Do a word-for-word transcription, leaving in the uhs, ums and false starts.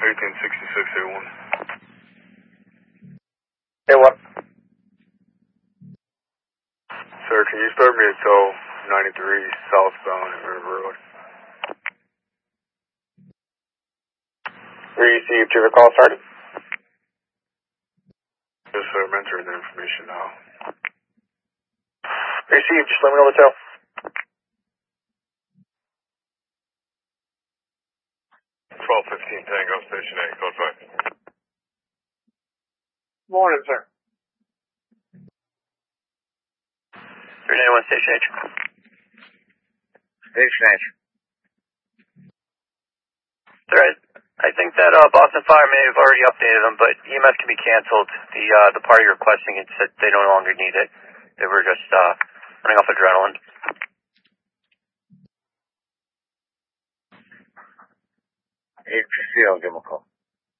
eighteen sixty-six A one. Hey, what? Sir, can you start me at tow ninety-three southbound at River Road? Received. Your call started? Yes, sir. I'm entering the information now. Received. Just let me know the tow. twelve fifteen Tango, Station eight, code five. Morning, sir. three ninety-one, Station H. Station H. Sir, I, I think that uh, Boston Fire may have already updated them, but E M S can be canceled. The uh, the party requesting it said they no longer need it. They were just uh, running off adrenaline. H P C, I'll give them a call.